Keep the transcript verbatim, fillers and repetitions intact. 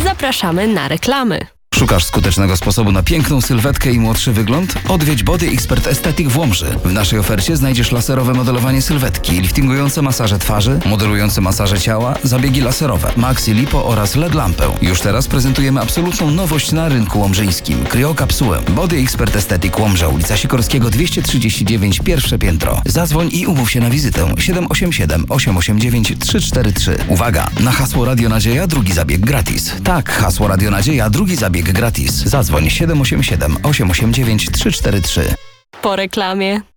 Zapraszamy na reklamy. Szukasz skutecznego sposobu na piękną sylwetkę i młodszy wygląd? Odwiedź Body Expert Aesthetic w Łomży. W naszej ofercie znajdziesz laserowe modelowanie sylwetki, liftingujące masaże twarzy, modelujące masaże ciała, zabiegi laserowe, maxi lipo oraz L E D lampę. Już teraz prezentujemy absolutną nowość na rynku łomżyńskim. Kryokapsułę. Body Expert Aesthetic Łomża, ulica Sikorskiego dwieście trzydzieści dziewięć, pierwsze piętro. Zadzwoń i umów się na wizytę siedem osiem siedem, osiem osiem dziewięć, trzy cztery trzy. Uwaga! Na hasło Radio Nadzieja drugi zabieg gratis. Tak, hasło Radio Nadzieja drugi zabieg gratis. Zadzwoń siedem osiem siedem, osiem osiem dziewięć, trzy cztery trzy. Po reklamie.